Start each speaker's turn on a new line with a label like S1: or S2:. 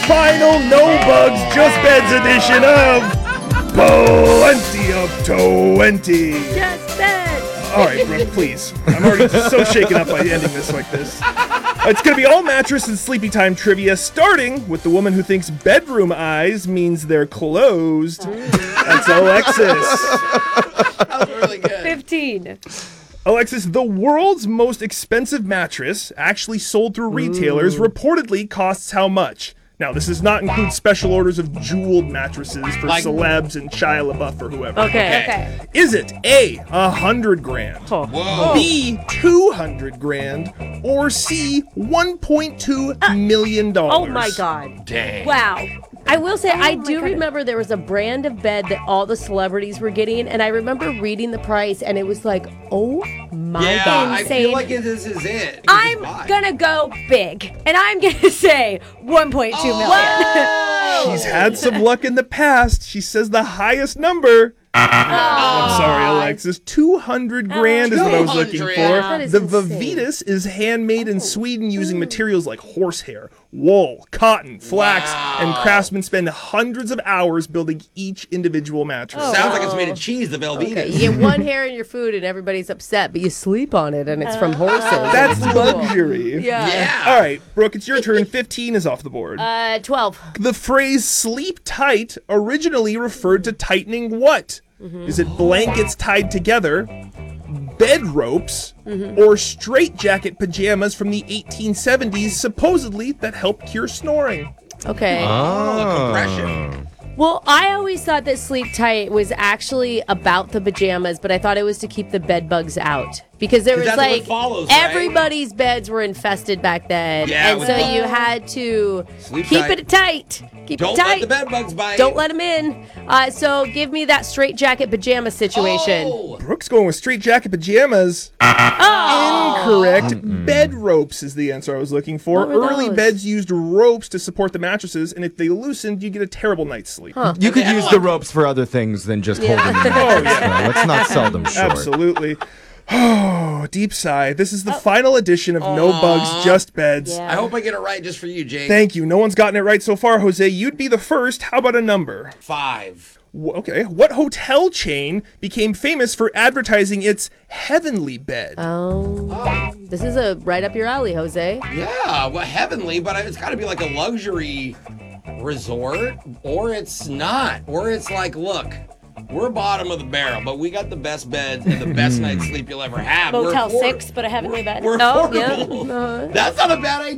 S1: final No Bugs Just Beds edition of Plenty of 20.
S2: Just beds.
S1: All right, Brooke, please. I'm already so shaken up by ending this like this. It's going to be all mattress and sleepy time trivia, starting with the woman who thinks bedroom eyes means they're closed. That's Alexis.
S3: That was really good.
S2: 15.
S1: Alexis, the world's most expensive mattress, actually sold through retailers, reportedly costs how much? Now, this does not include special orders of jeweled mattresses for celebs and Shia LaBeouf or whoever.
S2: Okay.
S1: Is it A, 100 grand,
S2: Oh.
S3: Whoa.
S1: B, 200 grand, or C, $1.2 million?
S2: Oh my God.
S3: Dang.
S2: Wow. I will say, I
S4: my
S2: do
S4: goodness.
S2: remember there was a brand of bed that all the celebrities were getting, and I remember reading the price, and it was like, oh my
S3: Yeah,
S2: God.
S3: I
S2: Insane.
S3: feel like this is it.
S4: I'm gonna go big, and I'm gonna say 1.2 million.
S1: She's had some luck in the past. She says the highest number. I'm sorry, Alexis. 200 grand is what I was looking
S3: 200.
S1: for.
S2: That is
S1: The
S2: insane.
S1: Vivitas is handmade in Sweden using materials like horsehair, wool, cotton, flax, and craftsmen spend hundreds of hours building each individual mattress.
S3: Sounds like it's made of cheese, the Velveeta.
S2: Okay, you get one hair in your food and everybody's upset, but you sleep on it and it's from horses.
S1: That's
S2: It's cool.
S1: luxury.
S3: Yeah.
S1: All right, Brooke, it's your turn. 15 is off the board.
S2: 12.
S1: The phrase sleep tight originally referred to tightening what? Is it blankets tied together, bed ropes, or straitjacket pajamas from the 1870s supposedly that help cure snoring?
S2: Okay.
S3: Compression.
S2: Well, I always thought that sleep tight was actually about the pajamas, but I thought it was to keep the bed bugs out. Because there was
S3: that's what
S2: like
S3: follows, right?
S2: everybody's beds were infested back then.
S3: Yeah,
S2: and
S3: with
S2: so
S3: the-
S2: you had to
S3: Sleep
S2: keep
S3: tight.
S2: it tight. Keep
S3: Don't
S2: it tight.
S3: let the bed bugs bite.
S2: Don't let them in. So give me that straitjacket pajama situation.
S3: Oh.
S1: Brooke's going with straitjacket pajamas. Incorrect. Bed ropes is the answer I was looking for.
S2: What were
S1: Early
S2: those?
S1: beds used ropes to support the mattresses, and if they loosened, you get a terrible night's sleep.
S5: You could use the ropes for other things than just holding the mattress. Let's not sell them short.
S1: Absolutely. Oh, deep sigh. This is the final edition of No Bugs, Just Beds.
S2: Yeah.
S3: I hope I get it right just for you, Jake.
S1: Thank you. No one's gotten it right so far, Jose. You'd be the first. How about a number?
S3: 5.
S1: Okay. What hotel chain became famous for advertising its heavenly bed?
S2: Oh. This is a right up your alley, Jose.
S3: Yeah, well, heavenly, but it's got to be like a luxury resort, or it's not. Or it's like, look, we're bottom of the barrel, but we got the best beds and the best night's sleep you'll ever have.
S4: Motel
S3: We're
S4: 6, but a heavenly bed.
S3: We're
S2: Oh,
S3: affordable.
S2: yeah.
S3: That's not a bad idea.